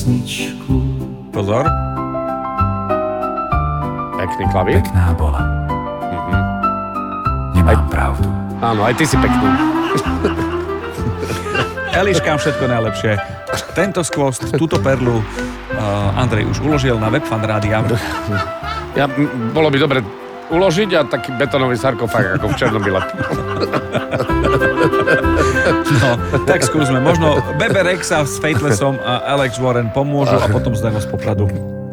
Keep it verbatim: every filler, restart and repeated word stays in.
pesničku. Pozor. Pekný klavír. Pekná bola. Mhm. Nemám aj... pravdu. Áno, aj ty si pekný. Eliškám všetko najlepšie. Tento skvost, túto perlu uh, Andrej už uložil na webfan rádia. Ja, m, bolo by dobre uložiť a taký betónový sarkofág ako v Černobyle. No, tak skúsme. Možno Bebe Rexha s Faithlessom a Alex Warren pomôžu a potom zdanosť pokladu.